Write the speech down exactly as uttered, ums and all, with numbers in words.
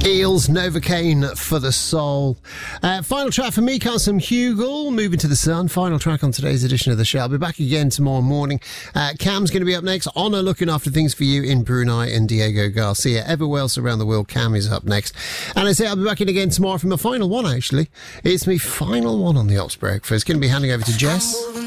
Eels, Novocaine for the soul. Uh, final track for me comes from Hugel, Moving to the Sun. Final track on today's edition of the show. I'll be back again tomorrow morning. Uh, Cam's going to be up next. Honor looking after things for you in Brunei, and Diego Garcia. Everywhere else around the world, Cam is up next. And I say I'll be back in again tomorrow for my final one, actually. It's my final one on the Ops Breakfast. Going to be handing over to Jess.